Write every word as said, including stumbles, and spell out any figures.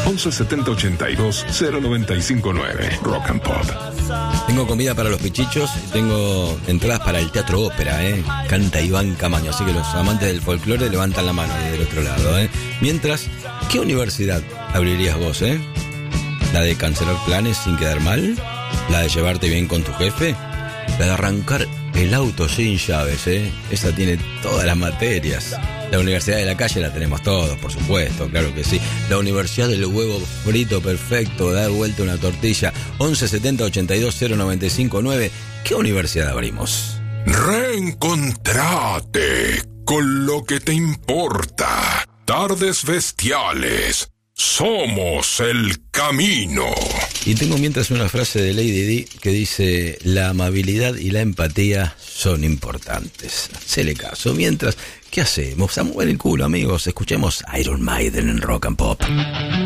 once setenta ochenta y dos cero noventa y cinco nueve. Rock and Pop. Tengo comida para los pichichos y tengo entradas para el Teatro Ópera, ¿eh? Canta Iván Camaño, así que los amantes del folclore levantan la mano ahí del otro lado, ¿eh? Mientras, ¿qué universidad abrirías vos, eh? ¿La de cancelar planes sin quedar mal? ¿La de llevarte bien con tu jefe? ¿La de arrancar el auto sin llaves, eh? Esa tiene todas las materias. La Universidad de la Calle la tenemos todos, por supuesto, claro que sí. La Universidad del Huevo Frito Perfecto, dar vuelta una tortilla. Once setenta ochenta y dos cero noventa y cinco nueve. ¿Qué universidad abrimos? Reencontrate con lo que te importa. Tardes Bestiales. Somos el camino. Y tengo mientras una frase de Lady Di que dice: la amabilidad y la empatía son importantes. Hacele caso. Mientras, ¿qué hacemos? A mover el culo, amigos. Escuchemos Iron Maiden en Rock and Pop.